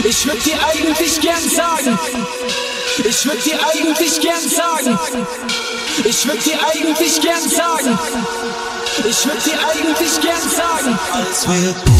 Ich würd dir eigentlich gern sagen, ich würd dir eigentlich gern sagen, ich würd dir eigentlich gern sagen, ich würd dir eigentlich gern sagen, alles wird gut.